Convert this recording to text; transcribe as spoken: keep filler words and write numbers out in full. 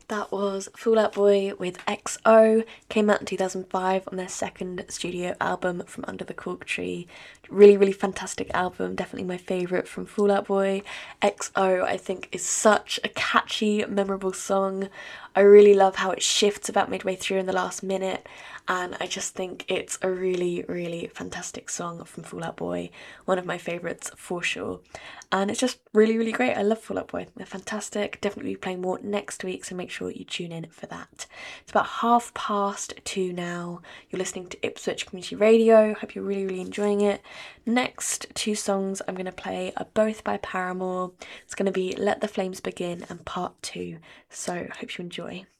That was Fall Out Boy with X O. Came out in two thousand five on their second studio album, From Under the Cork Tree. Really, really fantastic album. Definitely my favourite from Fall Out Boy. X O, I think, is such a catchy, memorable song. I really love how it shifts about midway through in the last minute, and I just think it's a really, really fantastic song from Fall Out Boy. One of my favourites for sure. And it's just really, really great. I love Fall Out Boy. They're fantastic. Definitely be playing more next week, so make sure you tune in for that. It's about half past two now. You're listening to Ipswich Community Radio. Hope you're really, really enjoying it. Next two songs I'm going to play are both by Paramore. It's going to be Let the Flames Begin and Part two. So hope you enjoy.